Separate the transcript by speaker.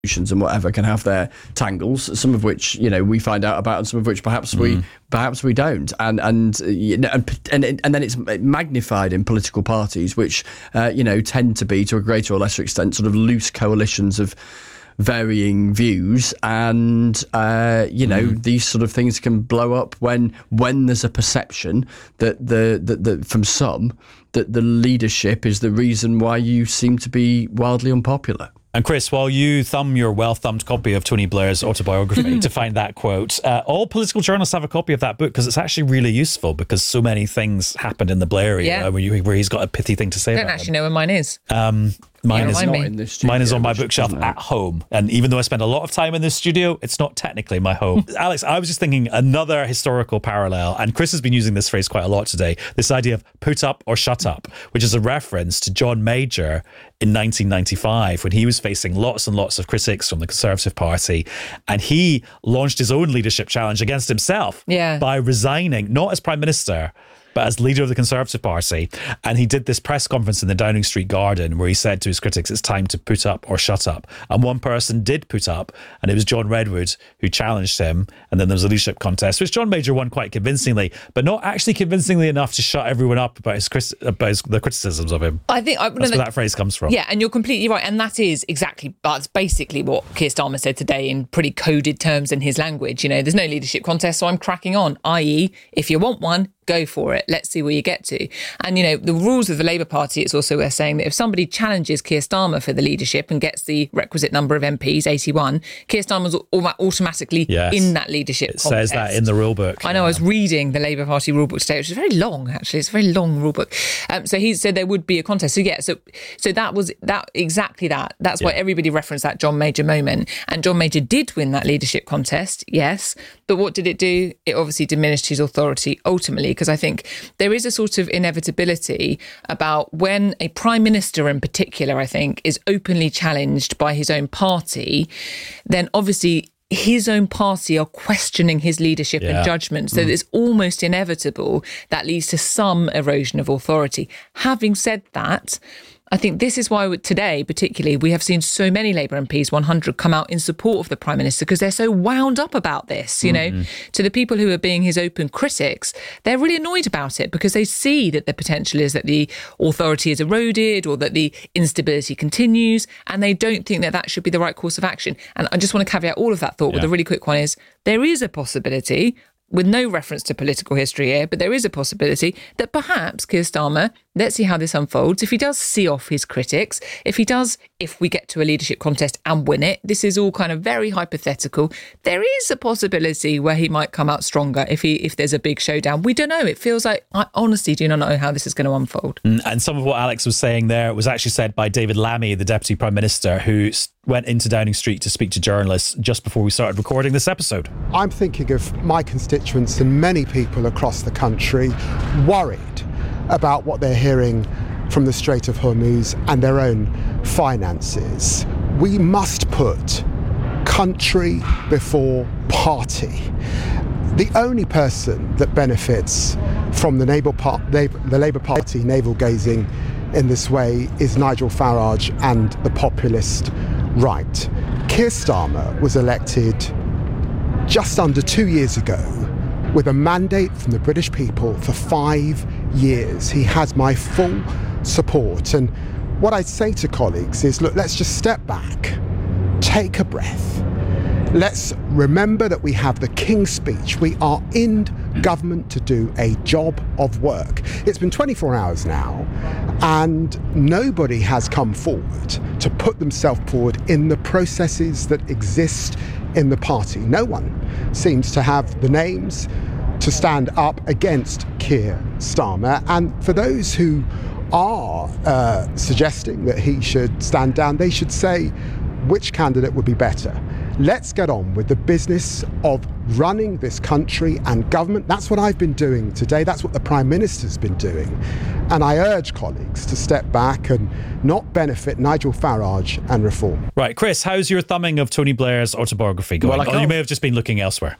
Speaker 1: and whatever can have their tangles, some of which we find out about, and some of which perhaps we don't, and then it's magnified in political parties which tend to be, to a greater or lesser extent, sort of loose coalitions of varying views, and these sort of things can blow up when there's a perception that the from some that the leadership is the reason why you seem to be wildly unpopular.
Speaker 2: And Chris, while you thumb your well-thumbed copy of Tony Blair's autobiography to find that quote, all political journalists have a copy of that book, because it's actually really useful, because so many things happened in the Blair era where he's got a pithy thing to say. I don't
Speaker 3: actually know where mine is.
Speaker 2: Mine is not
Speaker 1: in this studio.
Speaker 2: Mine is on my bookshelf at home. And even though I spend a lot of time in this studio, it's not technically my home. Alex, I was just thinking another historical parallel, and Chris has been using this phrase quite a lot today, this idea of put up or shut up, which is a reference to John Major in 1995, when he was facing lots and lots of critics from the Conservative Party, and he launched his own leadership challenge against himself by resigning, not as Prime Minister, but as leader of the Conservative Party. And he did this press conference in the Downing Street Garden where he said to his critics, it's time to put up or shut up. And one person did put up, and it was John Redwood, who challenged him. And then there was a leadership contest, which John Major won quite convincingly, but not actually convincingly enough to shut everyone up about the criticisms of him. I think that's where that phrase comes from.
Speaker 3: Yeah, and you're completely right. And that's basically what Keir Starmer said today in pretty coded terms in his language. There's no leadership contest, so I'm cracking on. I.e., if you want one, go for it. Let's see where you get to. And, the rules of the Labour Party, it's also worth saying that if somebody challenges Keir Starmer for the leadership and gets the requisite number of MPs, 81, Keir Starmer's automatically in that leadership contest.
Speaker 2: It says that in the rule book.
Speaker 3: I know, I was reading the Labour Party rule book today, which is very long, actually. It's a very long rule book. So he said there would be a contest. So that was exactly that. That's why everybody referenced that John Major moment. And John Major did win that leadership contest, yes. But what did it do? It obviously diminished his authority ultimately, because I think there is a sort of inevitability about when a prime minister in particular, I think, is openly challenged by his own party, then obviously his own party are questioning his leadership and judgment. So it's almost inevitable that leads to some erosion of authority. Having said that, I think this is why today, particularly, we have seen so many Labour MPs, 100, come out in support of the Prime Minister, because they're so wound up about this, To the people who are being his open critics, they're really annoyed about it, because they see that the potential is that the authority is eroded or that the instability continues, and they don't think that that should be the right course of action. And I just want to caveat all of that thought with a really quick one is, there is a possibility, with no reference to political history here, but there is a possibility that perhaps Keir Starmer, let's see how this unfolds, if he does see off his critics, if we get to a leadership contest and win it, this is all kind of very hypothetical, there is a possibility where he might come out stronger if there's a big showdown. We don't know. It feels like, I honestly do not know how this is going to unfold.
Speaker 2: And some of what Alex was saying there was actually said by David Lammy, the Deputy Prime Minister, who went into Downing Street to speak to journalists just before we started recording this episode.
Speaker 4: I'm thinking of my constituents and many people across the country worried about what they're hearing from the Strait of Hormuz and their own finances. We must put country before party. The only person that benefits from the Labour Party navel-gazing in this way is Nigel Farage and the populist right. Keir Starmer was elected just under 2 years ago with a mandate from the British people for 5 years. He has my full support. And what I'd say to colleagues is, look, let's just step back, take a breath. Let's remember that we have the King's Speech. We are in government to do a job of work. It's been 24 hours now, and nobody has come forward to put themselves forward in the processes that exist in the party. No one seems to have the names to stand up against Keir Starmer. And for those who are suggesting that he should stand down, they should say which candidate would be better. Let's get on with the business of running this country and government. That's what I've been doing today. That's what the Prime Minister's been doing. And I urge colleagues to step back and not benefit Nigel Farage and reform.
Speaker 2: Right, Chris, how's your thumbing of Tony Blair's autobiography going? You may have just been looking elsewhere.